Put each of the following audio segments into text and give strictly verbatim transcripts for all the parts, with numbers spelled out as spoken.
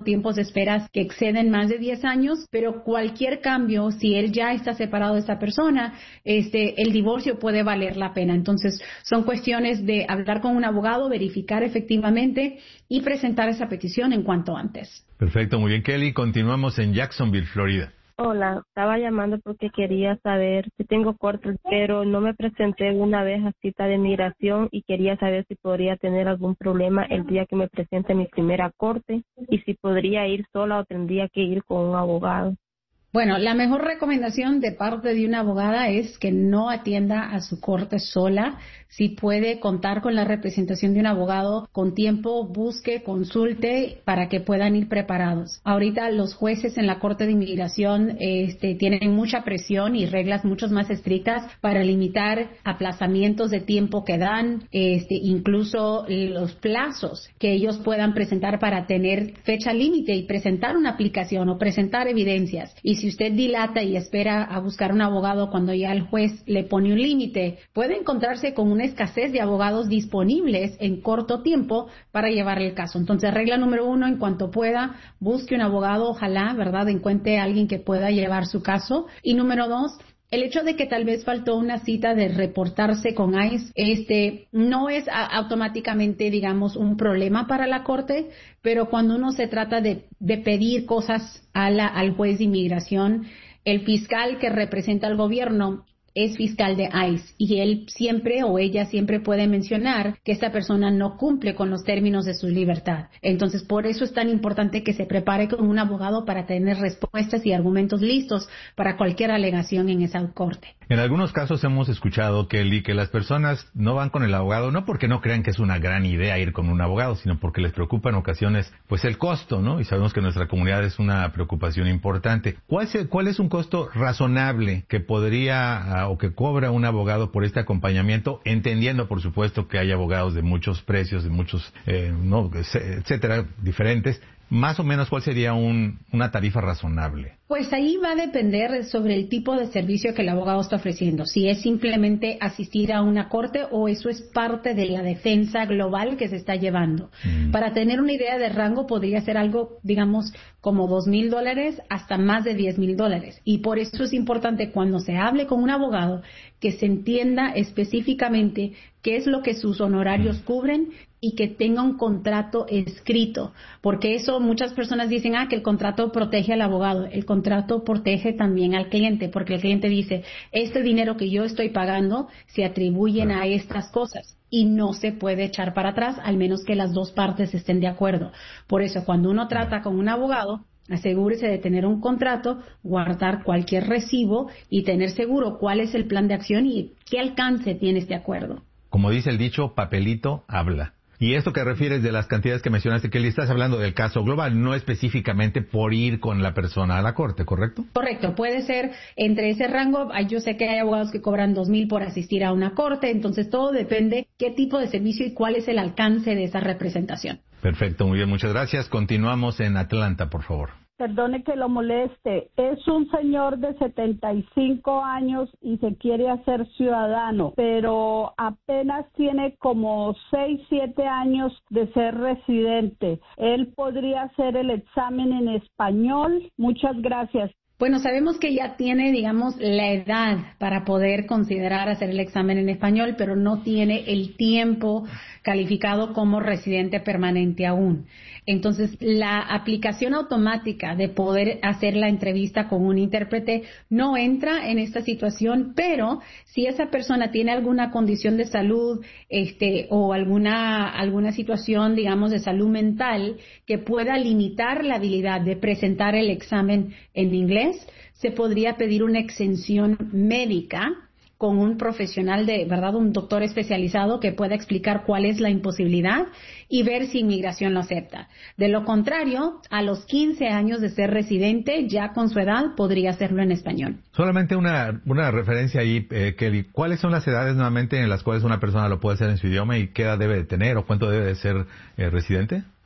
tiempos de espera que exceden más de diez años, pero cualquier cambio, si él ya está separado de esa persona, este, el divorcio puede valer la pena. Entonces, son cuestiones de hablar con un abogado, verificar efectivamente y presentar esa petición en cuanto antes. Perfecto, muy bien, Kelly. Continuamos en Jacksonville, Florida. Hola, estaba llamando porque quería saber si tengo corte, pero no me presenté una vez a cita de migración y quería saber si podría tener algún problema el día que me presente mi primera corte y si podría ir sola o tendría que ir con un abogado. Bueno, la mejor recomendación de parte de una abogada es que no atienda a su corte sola. Si puede contar con la representación de un abogado con tiempo, busque, consulte para que puedan ir preparados. Ahorita los jueces en la Corte de Inmigración este, tienen mucha presión y reglas mucho más estrictas para limitar aplazamientos de tiempo que dan, este, incluso los plazos que ellos puedan presentar para tener fecha límite y presentar una aplicación o presentar evidencias. Y si usted dilata y espera a buscar un abogado cuando ya el juez le pone un límite, puede encontrarse con una escasez de abogados disponibles en corto tiempo para llevar el caso. Entonces, regla número uno, en cuanto pueda, busque un abogado, ojalá, ¿verdad?, encuentre a alguien que pueda llevar su caso. Y número dos, el hecho de que tal vez faltó una cita de reportarse con ICE, este, no es a, automáticamente, digamos, un problema para la corte, pero cuando uno se trata de, de pedir cosas a la, al juez de inmigración, el fiscal que representa al gobierno es fiscal de ICE y él siempre o ella siempre puede mencionar que esta persona no cumple con los términos de su libertad. Entonces, por eso es tan importante que se prepare con un abogado para tener respuestas y argumentos listos para cualquier alegación en esa corte. En algunos casos hemos escuchado, Kelly, que las personas no van con el abogado no porque no crean que es una gran idea ir con un abogado, sino porque les preocupa en ocasiones pues el costo, ¿no? Y sabemos que en nuestra comunidad es una preocupación importante. ¿Cuál es, cuál es un costo razonable que podría o que cobra un abogado por este acompañamiento, entendiendo por supuesto que hay abogados de muchos precios, de muchos, eh, no, etcétera, diferentes? Más o menos, ¿cuál sería un, una tarifa razonable? Pues ahí va a depender sobre el tipo de servicio que el abogado está ofreciendo. Si es simplemente asistir a una corte o eso es parte de la defensa global que se está llevando. Mm. Para tener una idea de rango podría ser algo, digamos, como dos mil dólares hasta más de diez mil dólares. Y por eso es importante cuando se hable con un abogado que se entienda específicamente qué es lo que sus honorarios mm. cubren y que tenga un contrato escrito, porque eso muchas personas dicen, ah, que el contrato protege al abogado. El contrato protege también al cliente, porque el cliente dice, este dinero que yo estoy pagando se atribuyen a estas cosas y no se puede echar para atrás, al menos que las dos partes estén de acuerdo. Por eso, cuando uno trata con un abogado, asegúrese de tener un contrato, guardar cualquier recibo y tener seguro cuál es el plan de acción y qué alcance tiene este acuerdo. Como dice el dicho, papelito habla. Y esto que refieres de las cantidades que mencionaste, Kelly, estás hablando del caso global, no específicamente por ir con la persona a la corte, ¿correcto? Correcto, puede ser entre ese rango. Yo sé que hay abogados que cobran dos mil por asistir a una corte, entonces todo depende qué tipo de servicio y cuál es el alcance de esa representación. Perfecto, muy bien, muchas gracias. Continuamos en Atlanta, por favor. Perdone que lo moleste, es un señor de setenta y cinco años y se quiere hacer ciudadano, pero apenas tiene como seis, siete años de ser residente. ¿Él podría hacer el examen en español? Muchas gracias. Bueno, sabemos que ya tiene, digamos, la edad para poder considerar hacer el examen en español, pero no tiene el tiempo calificado como residente permanente aún. Entonces, la aplicación automática de poder hacer la entrevista con un intérprete no entra en esta situación, pero si esa persona tiene alguna condición de salud este, o alguna, alguna situación, digamos, de salud mental que pueda limitar la habilidad de presentar el examen en inglés, se podría pedir una exención médica con un profesional de, ¿verdad?, un doctor especializado que pueda explicar cuál es la imposibilidad y ver si inmigración lo acepta. De lo contrario, a los quince años de ser residente, ya con su edad, podría hacerlo en español. Solamente una, una referencia ahí, eh, Kelly. ¿Cuáles son las edades nuevamente en las cuales una persona lo puede hacer en su idioma y qué edad debe de tener o cuánto debe de ser eh, residente?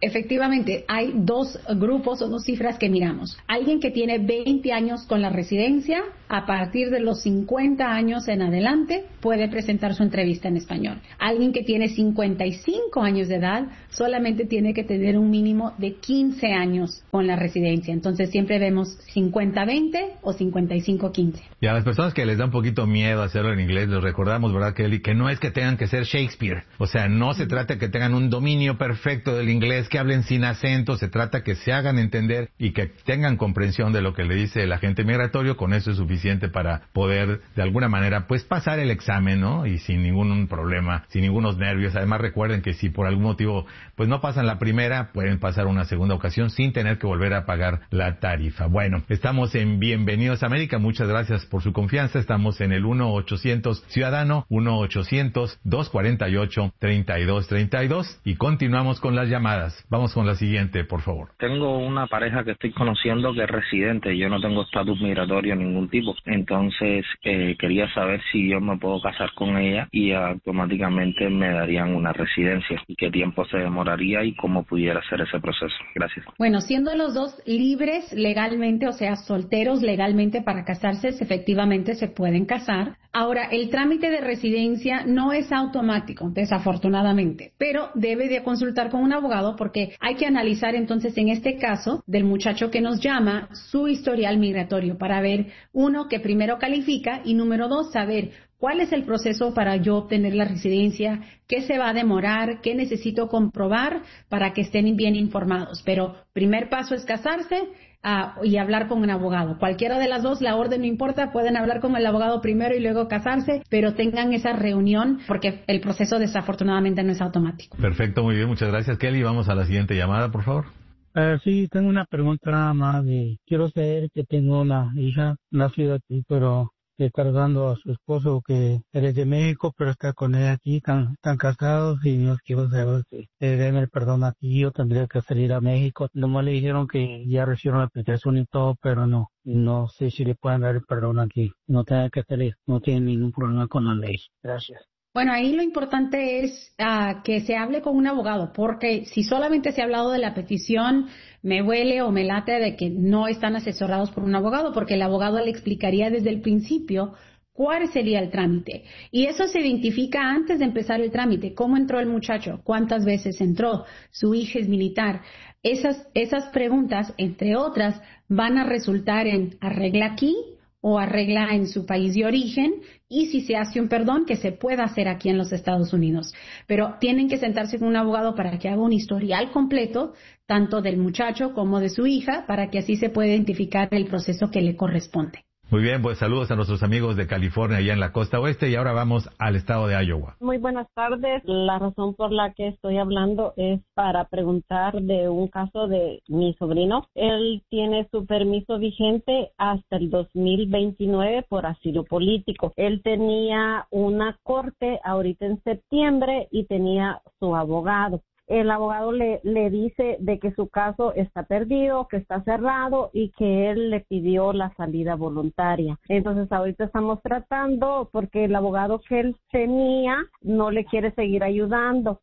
Efectivamente, hay dos grupos o dos cifras que miramos. Alguien que tiene veinte años con la residencia, a partir de los cincuenta años en adelante, puede presentar su entrevista en español. Alguien que tiene cincuenta y cinco años de edad, solamente tiene que tener un mínimo de quince años con la residencia. Entonces siempre vemos cincuenta veinte o cincuenta y cinco quince. Y a las personas que les da un poquito miedo hacerlo en inglés, les recordamos, ¿verdad, Kelly? Que no es que tengan que ser Shakespeare. O sea, no se trata de que tengan un dominio perfecto del inglés, que hablen sin acento, se trata que se hagan entender y que tengan comprensión de lo que le dice el agente migratorio. Con eso es suficiente para poder, de alguna manera, pues pasar el examen, ¿no? Y sin ningún problema, sin ningunos nervios. Además, recuerden que si por algún motivo, pues no pasan la primera, pueden pasar una segunda ocasión sin tener que volver a pagar la tarifa. Bueno, estamos en Bienvenidos a América. Muchas gracias por su confianza. Estamos en el uno ochocientos Ciudadano, uno ochocientos dos cuarenta y ocho treinta y dos treinta y dos, y continuamos con las llamadas. Vamos con la siguiente, por favor. Tengo una pareja que estoy conociendo que es residente. Yo no tengo estatus migratorio de ningún tipo. Entonces, eh, quería saber si yo me puedo casar con ella y automáticamente me darían una residencia. ¿Y qué tiempo se demoraría y cómo pudiera hacer ese proceso? Gracias. Bueno, siendo los dos libres legalmente, o sea, solteros legalmente para casarse, efectivamente se pueden casar. Ahora, el trámite de residencia no es automático, desafortunadamente, pero debe de consultar con un abogado porque hay que analizar entonces en este caso del muchacho que nos llama su historial migratorio para ver, uno, que primero califica y número dos, saber cuál es el proceso para yo obtener la residencia, qué se va a demorar, qué necesito comprobar para que estén bien informados. Pero primer paso es casarse uh, y hablar con un abogado. Cualquiera de las dos, la orden no importa, pueden hablar con el abogado primero y luego casarse, pero tengan esa reunión porque el proceso desafortunadamente no es automático. Perfecto, muy bien, muchas gracias, Kelly. Vamos a la siguiente llamada, por favor. Uh, sí, tengo una pregunta nada más. De, quiero saber que tengo una hija nacida aquí, pero que cargando a su esposo que eres de México, pero está con él aquí, están, están casados y no quiero saber si le den el perdón aquí, yo tendría que salir a México. Nomás le dijeron que ya recibieron la aplicación y todo, pero no, no sé si le pueden dar el perdón aquí. No tiene que salir, no tiene ningún problema con la ley. Gracias. Bueno, ahí lo importante es uh, que se hable con un abogado, porque si solamente se ha hablado de la petición, me huele o me late de que no están asesorados por un abogado, porque el abogado le explicaría desde el principio cuál sería el trámite. Y eso se identifica antes de empezar el trámite. ¿Cómo entró el muchacho? ¿Cuántas veces entró? ¿Su hija es militar? Esas, esas preguntas, entre otras, van a resultar en arregla aquí o arregla en su país de origen, y si se hace un perdón, que se pueda hacer aquí en los Estados Unidos. Pero tienen que sentarse con un abogado para que haga un historial completo, tanto del muchacho como de su hija, para que así se pueda identificar el proceso que le corresponde. Muy bien, pues saludos a nuestros amigos de California, allá en la costa oeste, y ahora vamos al estado de Iowa. Muy buenas tardes. La razón por la que estoy hablando es para preguntar de un caso de mi sobrino. Él tiene su permiso vigente hasta el dos mil veintinueve por asilo político. Él tenía una corte ahorita en septiembre y tenía su abogado. El abogado le, le dice de que su caso está perdido, que está cerrado y que él le pidió la salida voluntaria. Entonces ahorita estamos tratando porque el abogado que él tenía no le quiere seguir ayudando.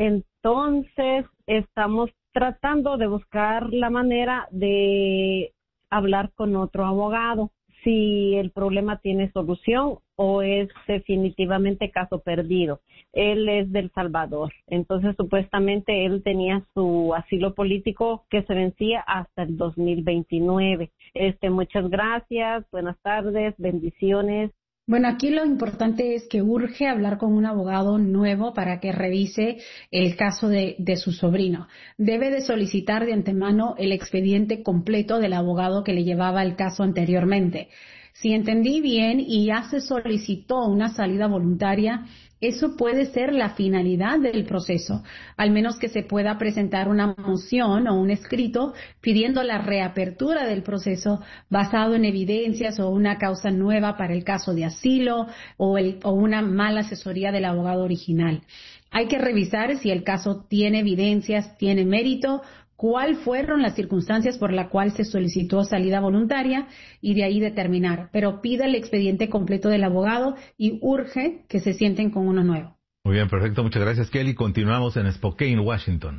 Entonces estamos tratando de buscar la manera de hablar con otro abogado, si el problema tiene solución o es definitivamente caso perdido. Él es del Salvador, entonces supuestamente él tenía su asilo político que se vencía hasta el dos mil veintinueve. Este, muchas gracias, buenas tardes, bendiciones. Bueno, aquí lo importante es que urge hablar con un abogado nuevo para que revise el caso de, de su sobrino. Debe de solicitar de antemano el expediente completo del abogado que le llevaba el caso anteriormente. Si entendí bien y ya se solicitó una salida voluntaria, eso puede ser la finalidad del proceso, al menos que se pueda presentar una moción o un escrito pidiendo la reapertura del proceso basado en evidencias o una causa nueva para el caso de asilo o, el, o una mala asesoría del abogado original. Hay que revisar si el caso tiene evidencias, tiene mérito, cuáles fueron las circunstancias por las cuales se solicitó salida voluntaria y de ahí determinar. Pero pida el expediente completo del abogado y urge que se sienten con uno nuevo. Muy bien, perfecto. Muchas gracias, Kelly. Continuamos en Spokane, Washington.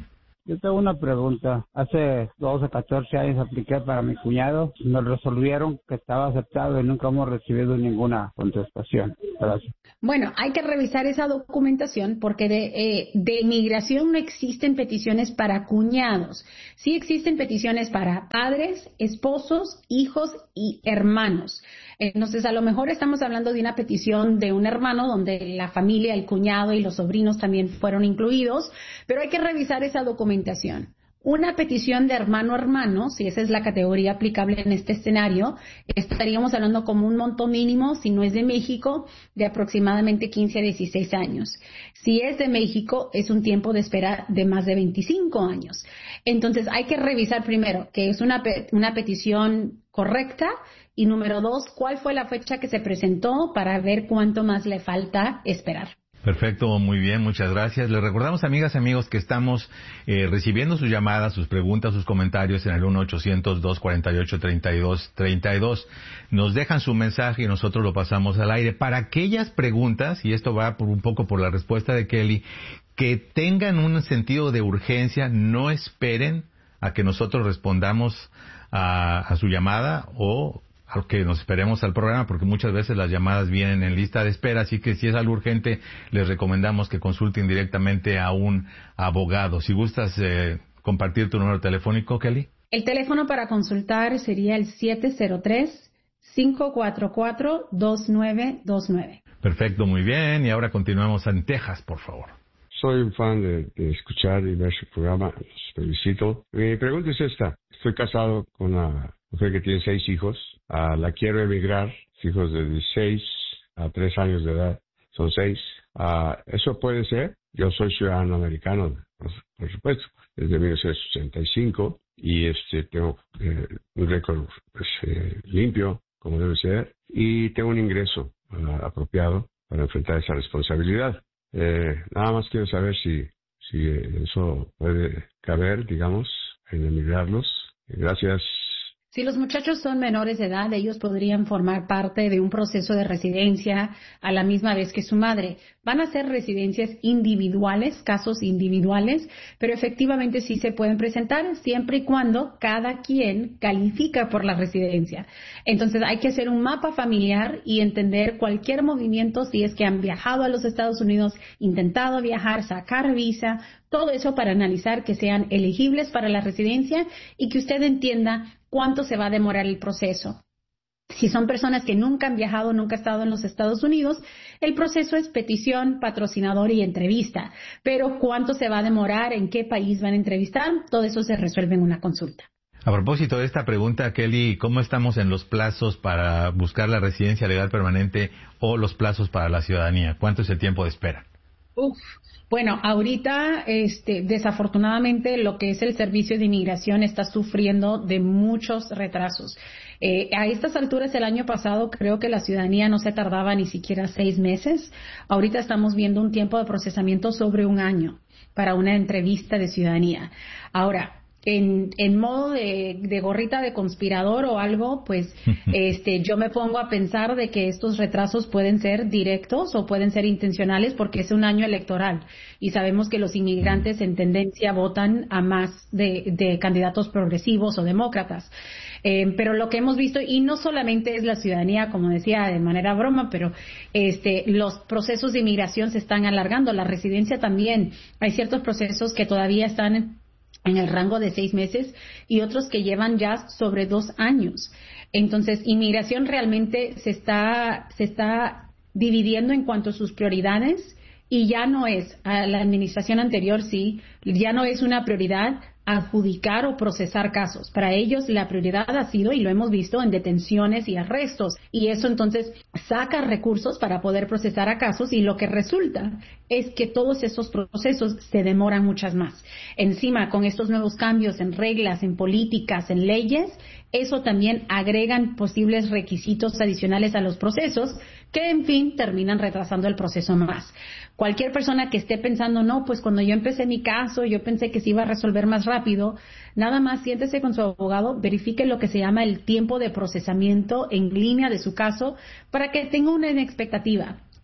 Yo tengo una pregunta. Hace doce, catorce años apliqué para mi cuñado. Me resolvieron que estaba aceptado y nunca hemos recibido ninguna contestación. Gracias. Bueno, hay que revisar esa documentación porque de, eh, de inmigración no existen peticiones para cuñados. Sí existen peticiones para padres, esposos, hijos y hermanos. Entonces, a lo mejor estamos hablando de una petición de un hermano donde la familia, el cuñado y los sobrinos también fueron incluidos, pero hay que revisar esa documentación. Una petición de hermano a hermano, si esa es la categoría aplicable en este escenario, estaríamos hablando como un monto mínimo, si no es de México, de aproximadamente quince a dieciséis años. Si es de México, es un tiempo de espera de más de veinticinco años. Entonces, hay que revisar primero que es una, una petición correcta y número dos, cuál fue la fecha que se presentó para ver cuánto más le falta esperar. Perfecto, muy bien, muchas gracias. Les recordamos, amigas y amigos, que estamos eh, recibiendo sus llamadas, sus preguntas, sus comentarios en el uno ochocientos, dos cuatro ocho, tres dos tres dos. Nos dejan su mensaje y nosotros lo pasamos al aire. Para aquellas preguntas, y esto va por un poco por la respuesta de Kelly, que tengan un sentido de urgencia, no esperen a que nosotros respondamos a, a su llamada o a que nos esperemos al programa, porque muchas veces las llamadas vienen en lista de espera, así que si es algo urgente, les recomendamos que consulten directamente a un abogado. Si gustas eh, compartir tu número telefónico, Kelly. El teléfono para consultar sería el siete cero tres, cinco cuatro cuatro, dos nueve dos nueve. Perfecto, muy bien. Y ahora continuamos en Texas, por favor. Soy un fan de, de escuchar y ver su programa. Los felicito. Mi pregunta es esta. Estoy casado con una mujer que tiene seis hijos. Uh, la quiero emigrar. Hijos de dieciséis a tres años de edad. Son seis. Uh, ¿Eso puede ser? Yo soy ciudadano americano, por, por supuesto, desde mil novecientos sesenta y cinco. Y este tengo eh, un récord pues, eh, limpio, como debe ser. Y tengo un ingreso uh, apropiado para enfrentar esa responsabilidad. Eh, nada más quiero saber si, si eso puede caber, digamos, en emigrarlos. Gracias. Si los muchachos son menores de edad, ellos podrían formar parte de un proceso de residencia a la misma vez que su madre. Van a ser residencias individuales, casos individuales, pero efectivamente sí se pueden presentar siempre y cuando cada quien califica por la residencia. Entonces hay que hacer un mapa familiar y entender cualquier movimiento si es que han viajado a los Estados Unidos, intentado viajar, sacar visa, todo eso para analizar que sean elegibles para la residencia y que usted entienda cuánto se va a demorar el proceso. Si son personas que nunca han viajado, nunca han estado en los Estados Unidos, el proceso es petición, patrocinador y entrevista. Pero cuánto se va a demorar, en qué país van a entrevistar, todo eso se resuelve en una consulta. A propósito de esta pregunta, Kelly, ¿cómo estamos en los plazos para buscar la residencia legal permanente o los plazos para la ciudadanía? ¿Cuánto es el tiempo de espera? Uf, bueno, ahorita, este, desafortunadamente, lo que es el servicio de inmigración está sufriendo de muchos retrasos. Eh, a estas alturas del año pasado, creo que la ciudadanía no se tardaba ni siquiera seis meses. Ahorita estamos viendo un tiempo de procesamiento sobre un año para una entrevista de ciudadanía. Ahora, En, en modo de, de gorrita de conspirador o algo, pues este, yo me pongo a pensar de que estos retrasos pueden ser directos o pueden ser intencionales porque es un año electoral y sabemos que los inmigrantes en tendencia votan a más de, de candidatos progresivos o demócratas. Eh, pero lo que hemos visto, y no solamente es la ciudadanía, como decía de manera broma, pero este, los procesos de inmigración se están alargando, la residencia también. Hay ciertos procesos que todavía están en el rango de seis meses y otros que llevan ya sobre dos años. Entonces, inmigración realmente se está, se está dividiendo en cuanto a sus prioridades y ya no es, a la administración anterior sí, ya no es una prioridad adjudicar o procesar casos. Para ellos la prioridad ha sido, y lo hemos visto, en detenciones y arrestos. Y eso entonces saca recursos para poder procesar a casos y lo que resulta es que todos esos procesos se demoran muchas más. Encima, con estos nuevos cambios en reglas, en políticas, en leyes, eso también agregan posibles requisitos adicionales a los procesos que, en fin, terminan retrasando el proceso más. Cualquier persona que esté pensando, no, pues cuando yo empecé mi caso, yo pensé que se iba a resolver más rápido, nada más siéntese con su abogado, verifique lo que se llama el tiempo de procesamiento en línea de su caso para que tenga una expectativa.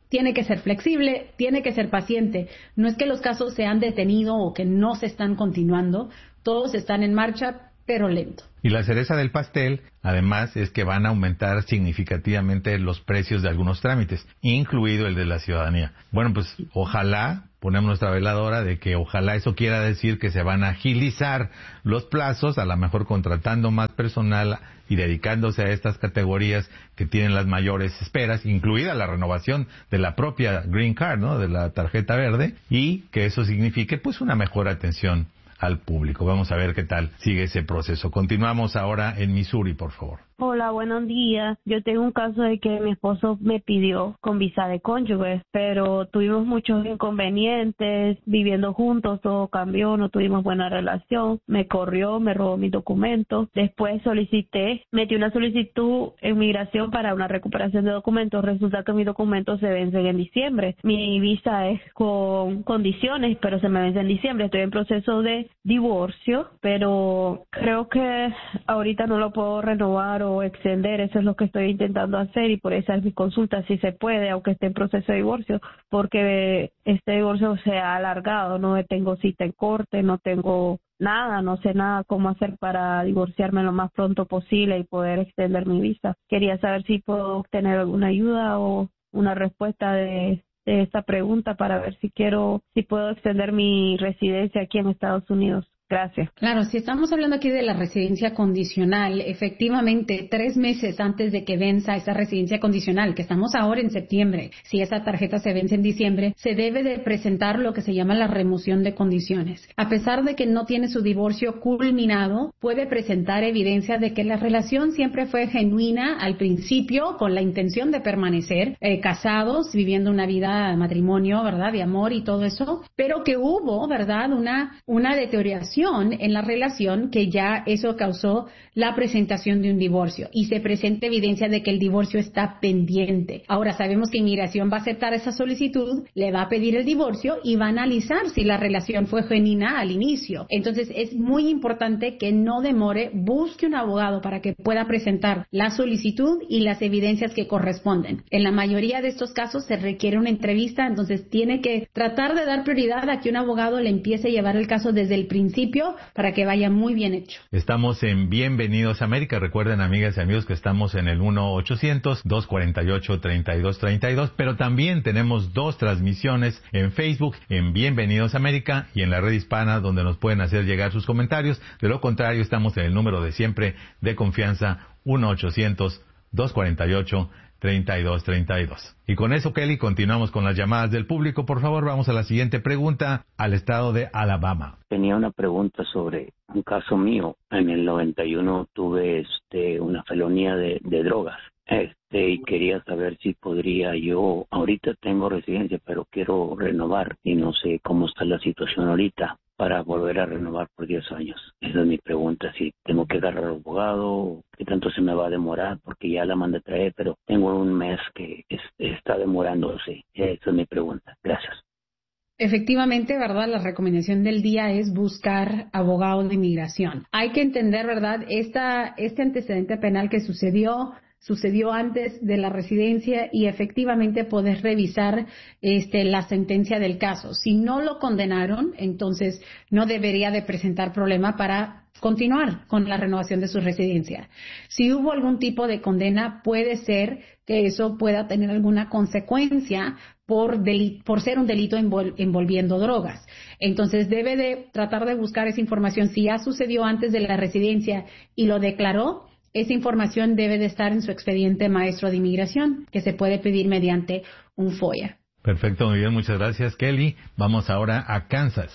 tiene que ser flexible, tiene que ser paciente. No es que los casos se han detenido o que no se están continuando, todos están en marcha, pero lento. Y la cereza del pastel, además, es que van a aumentar significativamente los precios de algunos trámites, incluido el de la ciudadanía. Bueno, pues ojalá, ponemos nuestra veladora de que ojalá eso quiera decir que se van a agilizar los plazos, a lo mejor contratando más personal y dedicándose a estas categorías que tienen las mayores esperas, incluida la renovación de la propia Green Card, ¿no?, de la tarjeta verde, y que eso signifique pues una mejor atención al público. Vamos a ver qué tal sigue ese proceso. Continuamos ahora en Missouri, por favor. Hola, buenos días. Yo tengo un caso de que mi esposo me pidió con visa de cónyuge, pero tuvimos muchos inconvenientes, viviendo juntos, todo cambió, no tuvimos buena relación, me corrió, me robó mis documentos. Después solicité, metí una solicitud en migración para una recuperación de documentos. Resulta que mis documentos se vencen en diciembre. Mi visa es con condiciones, pero se me vence en diciembre. Estoy en proceso de divorcio, pero creo que ahorita no lo puedo renovar o extender. Eso es lo que estoy intentando hacer y por esa es mi consulta, si se puede, aunque esté en proceso de divorcio, porque este divorcio se ha alargado, no tengo cita en corte, no tengo nada, no sé nada cómo hacer para divorciarme lo más pronto posible y poder extender mi visa. Quería saber si puedo obtener alguna ayuda o una respuesta de, de esta pregunta para ver si quiero, si puedo extender mi residencia aquí en Estados Unidos. Gracias. Claro, si estamos hablando aquí de la residencia condicional, efectivamente, tres meses antes de que venza esa residencia condicional, que estamos ahora en septiembre, si esa tarjeta se vence en diciembre, se debe de presentar lo que se llama la remoción de condiciones. A pesar de que no tiene su divorcio culminado, puede presentar evidencia de que la relación siempre fue genuina al principio, con la intención de permanecer eh, casados, viviendo una vida de matrimonio, ¿verdad?, de amor y todo eso, pero que hubo, ¿verdad?, una, una deterioración en la relación, que ya eso causó la presentación de un divorcio y se presenta evidencia de que el divorcio está pendiente. Ahora sabemos que inmigración va a aceptar esa solicitud, le va a pedir el divorcio y va a analizar si la relación fue genuina al inicio. Entonces es muy importante que no demore, busque un abogado para que pueda presentar la solicitud y las evidencias que corresponden. En la mayoría de estos casos se requiere una entrevista, entonces tiene que tratar de dar prioridad a que un abogado le empiece a llevar el caso desde el principio para que vaya muy bien hecho. Estamos en Bienvenidos a América. Recuerden, amigas y amigos, que estamos en el uno ochocientos, dos cuatro ocho, tres dos tres dos, pero también tenemos dos transmisiones en Facebook, en Bienvenidos a América y en la red hispana, donde nos pueden hacer llegar sus comentarios. De lo contrario, estamos en el número de siempre de confianza, uno ochocientos, dos cuatro ocho, tres dos tres dos. Y con eso, Kelly, continuamos con las llamadas del público. Por favor, vamos a la siguiente pregunta, al estado de Alabama. Tenía una pregunta sobre un caso mío. En el noventa y uno tuve este una felonía de, de drogas. Este, y quería saber si podría yo, ahorita tengo residencia, pero quiero renovar y no sé cómo está la situación ahorita para volver a renovar por diez años. Esa es mi pregunta, si tengo que agarrar al abogado, qué tanto se me va a demorar, porque ya la mandé traer, pero tengo un mes que es, está demorándose. Esa es mi pregunta. Gracias. Efectivamente, ¿verdad? La recomendación del día es buscar abogado de inmigración. Hay que entender, ¿verdad? Esta, este antecedente penal que sucedió sucedió antes de la residencia y efectivamente poder revisar este, la sentencia del caso. Si no lo condenaron, entonces no debería de presentar problema para continuar con la renovación de su residencia. Si hubo algún tipo de condena, puede ser que eso pueda tener alguna consecuencia por, deli- por ser un delito envol- envolviendo drogas. Entonces debe de tratar de buscar esa información. Si ya sucedió antes de la residencia y lo declaró, esa información debe de estar en su expediente maestro de inmigración, que se puede pedir mediante un FOIA. Perfecto, muy bien, muchas gracias, Kelly. Vamos ahora a Kansas.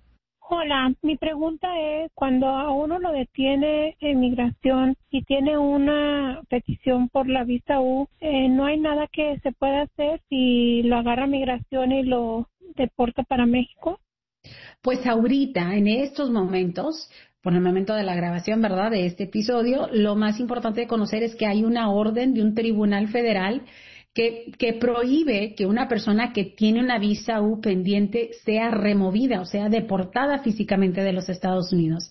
Hola, mi pregunta es, cuando a uno lo detiene en migración y tiene una petición por la visa U, eh, ¿no hay nada que se pueda hacer si lo agarra migración y lo deporta para México? Pues ahorita, en estos momentos, por el momento de la grabación, ¿verdad?, de este episodio, lo más importante de conocer es que hay una orden de un tribunal federal que, que prohíbe que una persona que tiene una visa U pendiente sea removida, o sea, deportada físicamente de los Estados Unidos.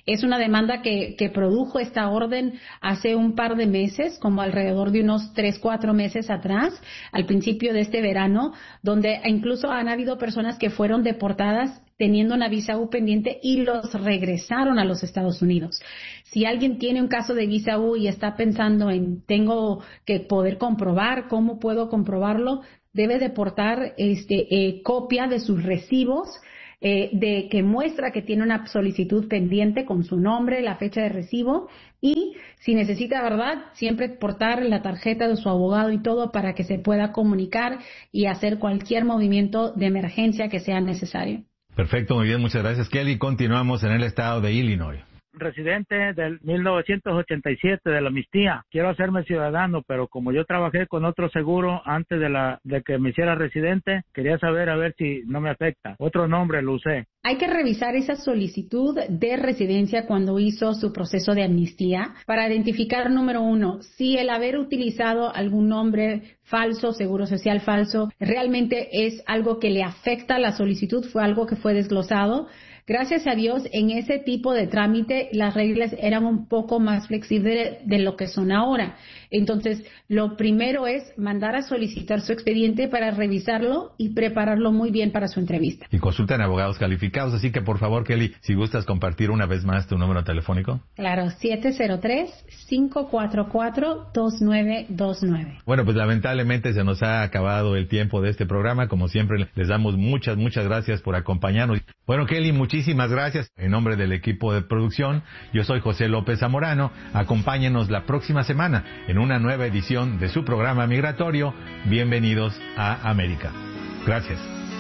Es una demanda que, que produjo esta orden hace un par de meses, como alrededor de unos tres, cuatro meses atrás, al principio de este verano, donde incluso han habido personas que fueron deportadas teniendo una visa U pendiente y los regresaron a los Estados Unidos. Si alguien tiene un caso de visa U y está pensando en tengo que poder comprobar, ¿cómo puedo comprobarlo? Debe deportar este, eh, copia de sus recibos eh, de que muestra que tiene una solicitud pendiente con su nombre, la fecha de recibo y si necesita verdad, siempre portar la tarjeta de su abogado y todo para que se pueda comunicar y hacer cualquier movimiento de emergencia que sea necesario. Perfecto, muy bien, muchas gracias, Kelly. Continuamos en el estado de Illinois. Residente del mil novecientos ochenta y siete de la amnistía. Quiero hacerme ciudadano, pero como yo trabajé con otro seguro antes de la de que me hiciera residente, quería saber a ver si no me afecta. Otro nombre lo usé. Hay que revisar esa solicitud de residencia cuando hizo su proceso de amnistía para identificar, número uno, si el haber utilizado algún nombre falso, seguro social falso, realmente es algo que le afecta a la solicitud, fue algo que fue desglosado. Gracias a Dios, en ese tipo de trámite, las reglas eran un poco más flexibles de, de lo que son ahora. Entonces, lo primero es mandar a solicitar su expediente para revisarlo y prepararlo muy bien para su entrevista. Y consultan abogados calificados, así que por favor, Kelly, si gustas compartir una vez más tu número telefónico. Claro, siete cero tres, cinco cuatro cuatro, dos nueve dos nueve. Bueno, pues lamentablemente se nos ha acabado el tiempo de este programa. Como siempre, les damos muchas, muchas gracias por acompañarnos. Bueno, Kelly, muchísimas gracias. En nombre del equipo de producción, yo soy José López Zamorano. Acompáñenos la próxima semana en una nueva edición de su programa migratorio. Bienvenidos a América. Gracias.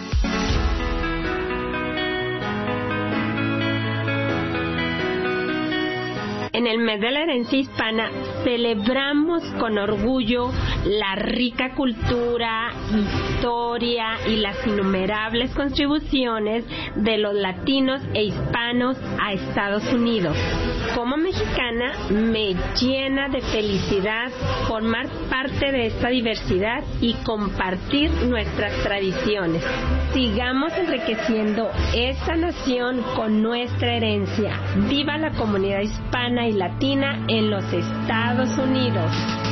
En el mes de la herencia hispana celebramos con orgullo la rica cultura, historia y las innumerables contribuciones de los latinos e hispanos a Estados Unidos. Como mexicana me llena de felicidad formar parte de esta diversidad y compartir nuestras tradiciones. Sigamos enriqueciendo esta nación con nuestra herencia. ¡Viva la comunidad hispana y latina en los Estados Unidos!